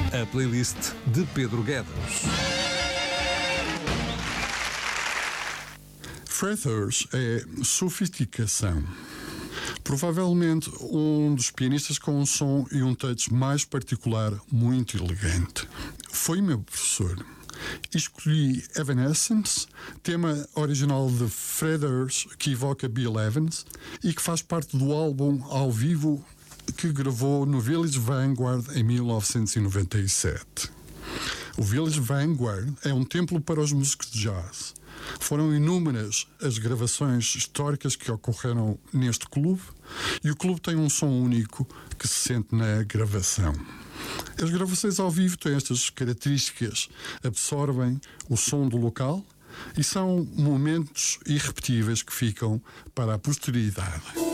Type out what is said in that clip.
A playlist de Pedro Guedes. Feathers é sofisticação. Provavelmente um dos pianistas com um som e um touch mais particular, muito elegante. Foi meu professor. Escolhi Evanescence, tema original de Feathers, que evoca Bill Evans e que faz parte do álbum ao vivo que gravou no Village Vanguard em 1997. O Village Vanguard é um templo para os músicos de jazz. Foram inúmeras as gravações históricas que ocorreram neste clube e o clube tem um som único que se sente na gravação. As gravações ao vivo têm estas características, absorvem o som do local e são momentos irrepetíveis que ficam para a posteridade.